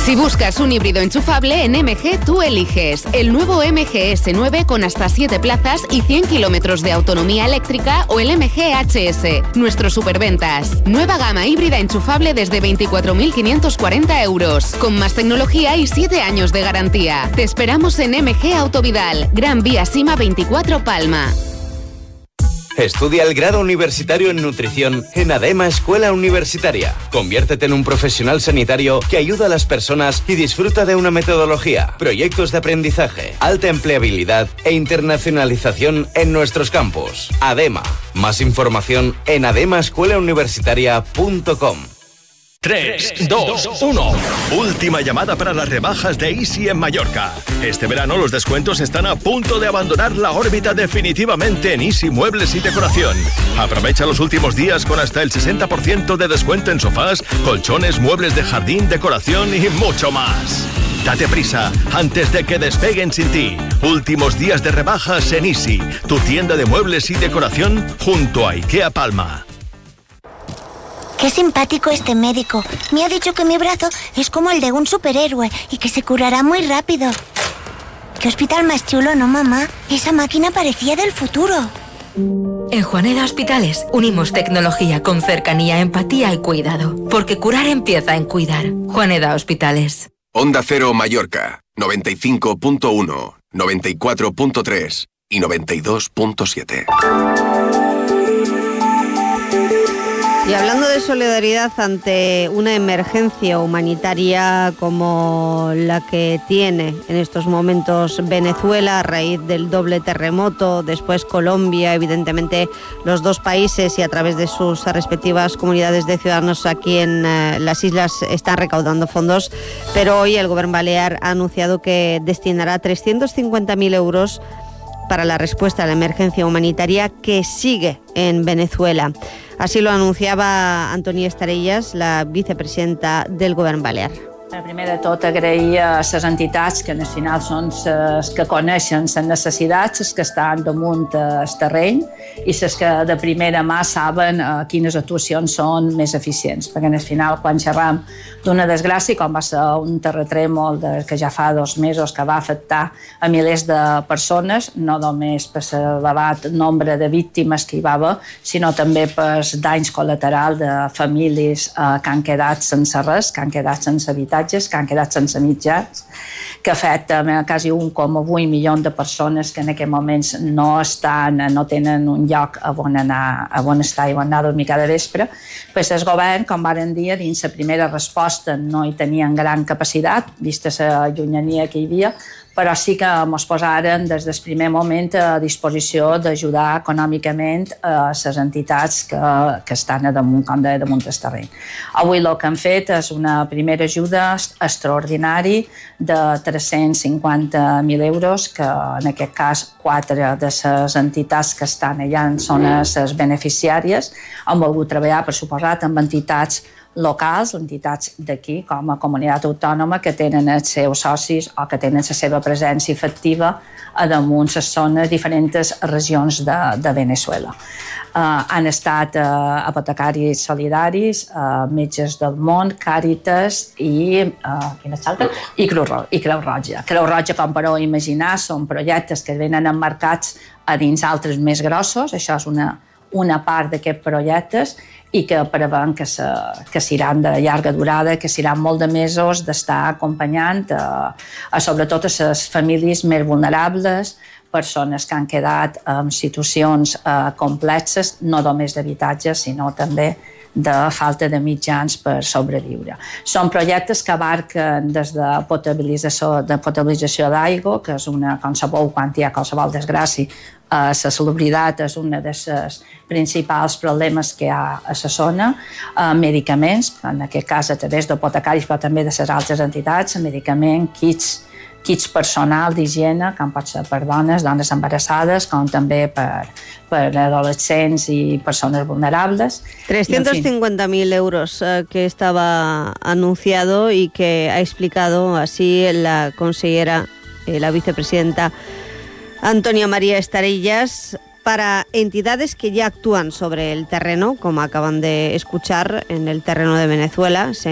Si buscas un híbrido enchufable, en MG tú eliges el nuevo MG S9 con hasta 7 plazas y 100 kilómetros de autonomía eléctrica o el MG HS. Nuestros superventas. Nueva gama híbrida enchufable desde 24.540 euros, con más tecnología y 7 años de garantía. Te esperamos en MG Autovidal, Gran Vía Sima 24 Palma. Estudia el grado universitario en nutrición en ADEMA Escuela Universitaria. Conviértete en un profesional sanitario que ayuda a las personas y disfruta de una metodología, proyectos de aprendizaje, alta empleabilidad e internacionalización en nuestros campus. ADEMA. Más información en ademaescuelauniversitaria.com. 3, 2, 1. Última llamada para las rebajas de Easy en Mallorca. Este verano los descuentos están a punto de abandonar la órbita definitivamente en Easy Muebles y Decoración. Aprovecha los últimos días con hasta el 60% de descuento en sofás, colchones, muebles de jardín, decoración y mucho más. Date prisa antes de que despeguen sin ti. Últimos días de rebajas en Easy, tu tienda de muebles y decoración junto a IKEA Palma. Qué simpático este médico. Me ha dicho que mi brazo es como el de un superhéroe y que se curará muy rápido. Qué hospital más chulo, ¿no, mamá? Esa máquina parecía del futuro. En Juaneda Hospitales unimos tecnología con cercanía, empatía y cuidado. Porque curar empieza en cuidar. Juaneda Hospitales. Onda Cero Mallorca, 95.1, 94.3 y 92.7. Y hablando de solidaridad ante una emergencia humanitaria como la que tiene en estos momentos Venezuela a raíz del doble terremoto, después Colombia, evidentemente los dos países y a través de sus respectivas comunidades de ciudadanos aquí en las islas están recaudando fondos, pero hoy el Gobierno Balear ha anunciado que destinará 350.000 euros para la respuesta a la emergencia humanitaria que sigue en Venezuela. Así lo anunciava Antònia Estarellas, la vicepresidenta del Govern Balear. Primer de tot, agrair a les entitats que al final són les que coneixen les necessitats, les que estan damunt el terreny i les que de primera mà saben quines actuacions són més eficients. Perquè al final, quan xerram d'una desgràcia, com va ser un terratrèmol que ja fa 2 mesos que va afectar a milers de persones, no només per l'elevat nombre de víctimes que hi va haver, sinó també per danys col·laterals de famílies que han quedat sense res, que han quedat sense habitatge, que han quedat sense mitjans, que afecta a quasi 1,8 milions de persones que en aquests moments no tenen un lloc on estar i on anar a dormir cada vespre. Pues el govern, com varen dir, dins la primera resposta no hi tenien gran capacitat, vista la llunyania que hi havia, però sí que ens posaren des del primer moment a disposició d'ajudar econòmicament a les entitats que estan damunt del terreny. Avui el que han fet és una primera ajuda extraordinària de 350.000 euros, que en aquest cas 4 de les entitats que estan allà són les beneficiàries. Han volgut treballar, per suposat, amb entitats locals, entitats d'aquí, com a comunitat autònoma, que tenen els seus socis o que tenen la seva presència efectiva a damunt les zones, diferents regions de Venezuela. Han estat apotecaris solidaris, Metges del Món, Càritas i Creu Roja. Creu Roja, com podeu imaginar, són projectes que venen emmarcats a dins altres més grossos, això és una part d'aquests projectes, i que prevem que seran de llarga durada, que seran molt de mesos d'estar acompanyant sobretot a les famílies més vulnerables, persones que han quedat en situacions complexes, no només d'habitatge, sinó també de falta de mitjans per sobreviure. Són projectes que abarquen des de potabilització d'aigua, que és com sabeu, quan hi ha qualsevol desgràcia, la salubritat és un dels principals problemes que hi ha a la zona, medicaments, en aquest cas a través d'apotecaris, però també de les altres entitats, medicaments, kits personal d'higiene, com pot ser per dones embarassades, com també per adolescents i persones vulnerables. 350.000 euros que estaba anunciado y que ha explicado así la consellera, la vicepresidenta Antònia María Estarellas, para entidades que ya actúan sobre el terreno, como acaban de escuchar, en el terreno de Venezuela.